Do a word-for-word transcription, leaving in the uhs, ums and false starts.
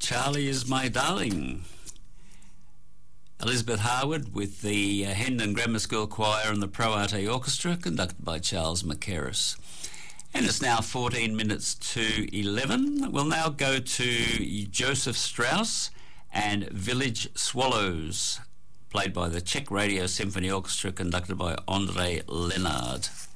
Charlie Is My Darling. Elizabeth Harwood with the uh, Hendon Grammar School Choir and the Pro Arte Orchestra, conducted by Charles Mackerras. And it's now fourteen minutes to eleven. We'll now go to Joseph Strauss and Village Swallows, played by the Czech Radio Symphony Orchestra, conducted by André Lenard.